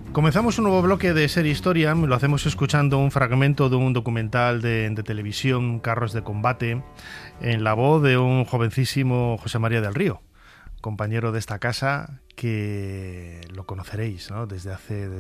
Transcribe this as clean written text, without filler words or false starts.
Comenzamos un nuevo bloque de Ser Historia, lo hacemos escuchando un fragmento de un documental de televisión, Carros de Combate, en la voz de un jovencísimo José María del Río, compañero de esta casa, que lo conoceréis, ¿no? desde hace